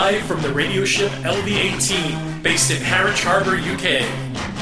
live from the radio ship LV-18, based in Harwich Harbour, UK.